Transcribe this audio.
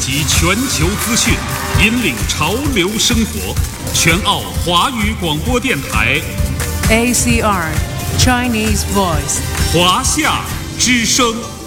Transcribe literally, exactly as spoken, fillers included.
集全球资讯，引领潮流生活。全澳华语广播电台 A C R Chinese Voice 华夏之声。